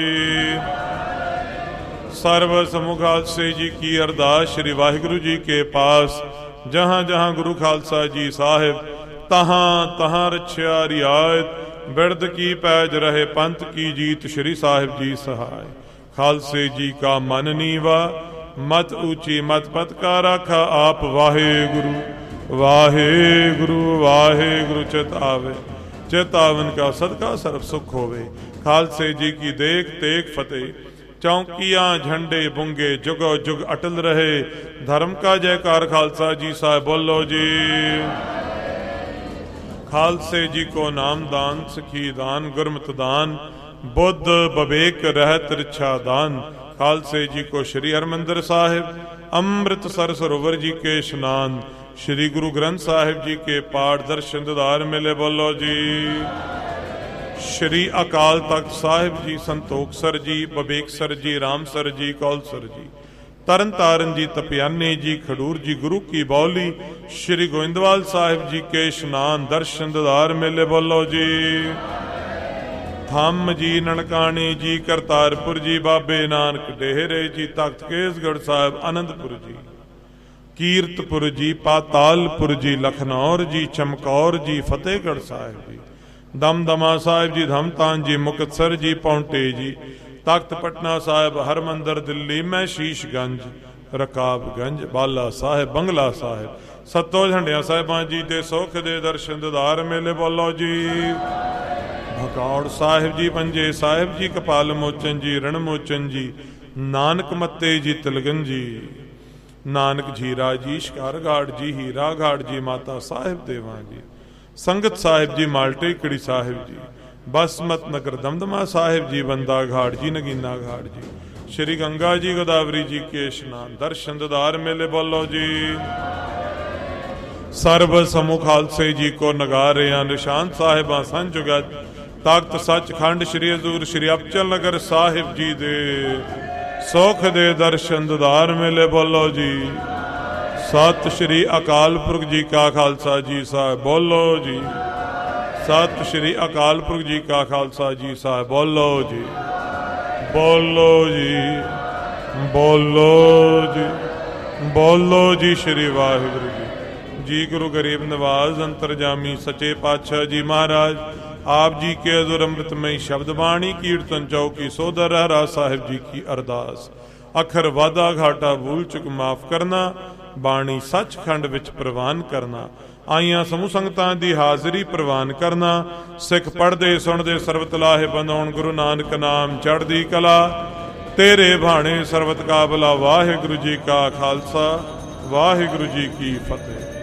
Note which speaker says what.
Speaker 1: सर्व समूह खालसे जी की अरदास श्री वाहिगुरु जी के पास। जहाँ जहाँ गुरु खालसा जी साहिब तहाँ तहाँ रक्षा रियायत। बिरद की पैज रहे पंथ की जीत श्री साहिब जी सहाय। खालसे जी का मन नीवा मत ऊंची मत पत का राखा आप। वाहेगुरु वाहेगुरु वाहेगुरु चितावे चितावन का सदका सर्व सुख होवे। खालसे जी की देख तेख फतेह। चौकियां झंडे बुंगे जुगो जुग अटल रहे। धर्म का जयकार खालसा जी साहब बोलो जी। खालसे जी को नाम दान सखी दान गुरमत दान। बुद्ध बवेक रहत रिच्छा दान। खालसे जी को श्री हरमंदिर साहिब अमृतसर सरोवर जी के स्नान। श्री गुरु ग्रंथ साहिब जी के पाठ दर्शन दीदार मिले बोलो जी। श्री अकाल तख्त साहिब जी संतोखसर जी बबेकसर जी रामसर जी कौलसर जी तरन तारण जी तपियाने जी खडूर जी गुरु की बौली। श्री गोविंदवाल साहिब जी के स्नान दर्शन दीदार मेले बोलो जी। थम जी ननकाने जी करतारपुर जी बाबे नानक डेहरे जी तख्त केसगढ़ साहिब आनंदपुर जी कीरतपुर जी पातालपुर जी लखनौर जी चमकौर जी फतेहगढ़ साहिब जी दमदमा साहिब जी धमतान जी मुक्तसर जी पौंटे जी तख्त पटना साहिब हरमंदर दिल्ली में शीशगंज रकाबगंज बाला साहिब बंगला साहिब सत्तो झंडिया साहिबां जी दे सुख दे दर्शन दीदार मेले बोलो जी। भकौड़ साहिब जी पंजे साहिब जी कपाल मोचन जी रणमोचन जी नानक मत्ते जी तिलगन जी नानक झीरा जी शिकारघाट जी हीरा घाट जी माता साहिब देवां जी संगत साहिब जी माल्टे कड़ी साहिब जी बसमत नगर दमदमा साहिब जी बंदा घाट जी नगीना घाट जी श्री गंगा जी गोदावरी जी के स्नान दर्शन दीदार मेले बोलो जी। सर्व समूह खालसे जी को नगारे निशान साहिबा संजुगत तख्त सचखंड श्री हजूर श्री अबचल नगर साहिब जी दे सुख दे दर्शन दीदार मेले बोलो जी। सत श्री अकाल पुरख जी का खालसा जी साहब बोलो जी। सत श्री अकाल पुरख जी का खालसा जी साहब बोलो जी। बोलो जी बोलो जी बोलो जी। श्री वाहिगुरु जी जी गुरु गरीब नवाज अंतरजामी सच्चे पातशाह जी महाराज आप जी के अजुर अमृतमयी शब्द बाणी कीर्तन चौकी सोदर रहरा साहिब जी की अरदास। अखर वादा घाटा भूल चुक माफ करना बाणी सचखंड विच प्रवान करना। आईयां समूह संगतां दी हाजरी प्रवान करना। सिख पढ़दे सुनदे सरबत लाहे बंदौण गुरु नानक नाम चढ़दी कला तेरे भाणे सरबत का भला। वाहिगुरु जी का खालसा वाहिगुरु जी की फतेह।